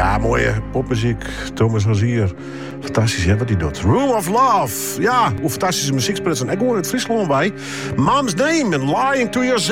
Ja, mooie popmuziek. Thomas Hazier. Fantastisch, hè, wat hij doet. Room of Love. Ja, hoe fantastische muziek spreekt. En gewoon uit Friesland bij. Mom's Name and Lying to Yourself.